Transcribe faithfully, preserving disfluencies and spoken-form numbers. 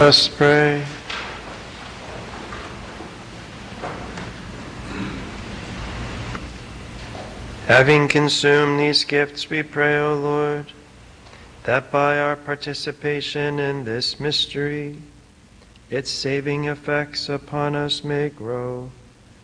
Let us pray. Having consumed these gifts, we pray, O Lord, that by our participation in this mystery, its saving effects upon us may grow,